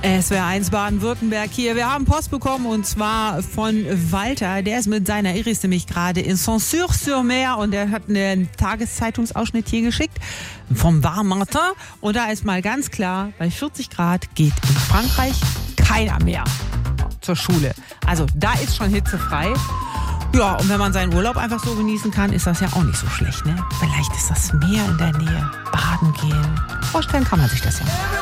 SWR 1 Baden-Württemberg hier. Wir haben Post bekommen und zwar von Walter. Der ist mit seiner Iris nämlich gerade in Saint-Cyr-sur-Mer und der hat einen Tageszeitungsausschnitt hier geschickt vom Var-Martin. Und da ist mal ganz klar, bei 40 Grad geht in Frankreich keiner mehr zur Schule. Also da ist schon hitzefrei. Ja, und wenn man seinen Urlaub einfach so genießen kann, ist das ja auch nicht so schlecht, ne? Vielleicht ist das Meer in der Nähe, baden gehen. Vorstellen kann man sich das ja.